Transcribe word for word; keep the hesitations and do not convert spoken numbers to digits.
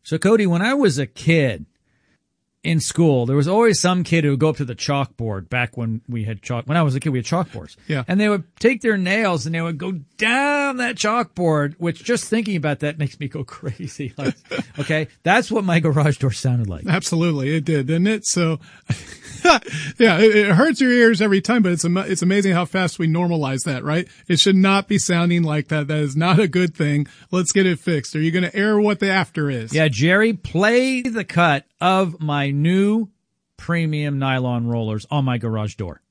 So, Cody, when I was a kid in school, there was always some kid who would go up to the chalkboard back when we had chalk. When I was a kid, we had chalkboards. Yeah. And they would take their nails and they would go down that chalkboard, which just thinking about that makes me go crazy. Like, okay. That's what my garage door sounded like. Absolutely. It did, didn't it? So, yeah, it, it hurts your ears every time, but it's, am- it's amazing how fast we normalize that, right? It should not be sounding like that. That is not a good thing. Let's get it fixed. Are you going to air what the after is? Yeah, Jerry, play the cut of my new premium nylon rollers on my garage door.